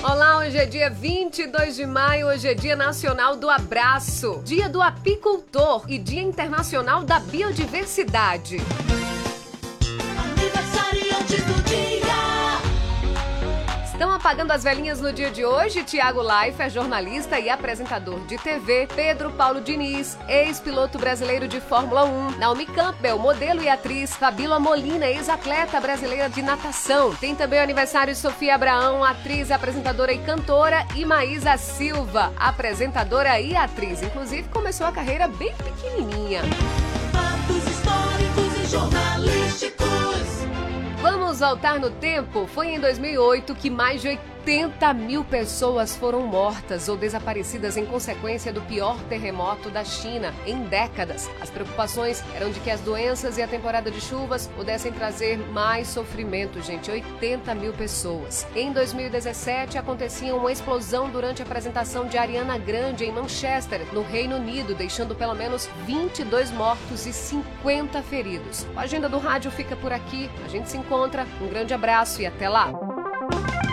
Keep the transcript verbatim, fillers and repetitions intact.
Olá, hoje é dia vinte e dois de maio, hoje é Dia Nacional do Abraço, Dia do Apicultor e Dia Internacional da Biodiversidade. Aniversariantes do dia. Estão apagando as velhinhas no dia de hoje Tiago Life, é jornalista e apresentador de T V, Pedro Paulo Diniz, ex-piloto brasileiro de Fórmula um, Naomi Campbell, modelo e atriz, Fabíola Molina, ex-atleta brasileira de natação. Tem também o aniversário de Sofia Abraão, atriz, apresentadora e cantora, e Maísa Silva, apresentadora e atriz. Inclusive, começou a carreira bem pequenininha. Fatos históricos e jornalísticos. Vamos voltar no tempo? Foi em dois mil e oito que mais de oitenta mil pessoas foram mortas ou desaparecidas em consequência do pior terremoto da China em décadas. As preocupações eram de que as doenças e a temporada de chuvas pudessem trazer mais sofrimento, gente. oitenta mil pessoas. Em dois mil e dezessete, acontecia uma explosão durante a apresentação de Ariana Grande em Manchester, no Reino Unido, deixando pelo menos vinte e dois mortos e cinquenta feridos. A agenda do rádio fica por aqui. A gente se encontra. Um grande abraço e até lá!